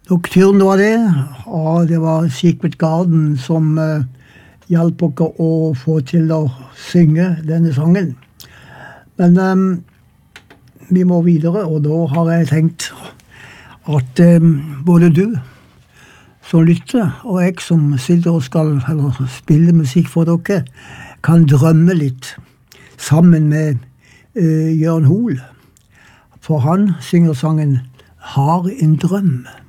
Nocturne var det, og det var Secret Garden som hjalp oss å få til å synge denne sangen. Men vi må videre, og da har jeg tenkt at både du som lytter, og jeg som sitter og skal spille musikk for dere, kan drømme litt sammen med Jørn Hoel. For han synger sangen «Har en drøm».